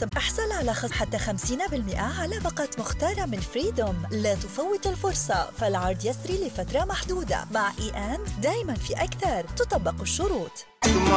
احصل على خصم حتى 50% على باقات مختارة من فريدوم. لا تفوت الفرصة، فالعرض يسري لفترة محدودة. مع دايما في أكثر، تطبق الشروط.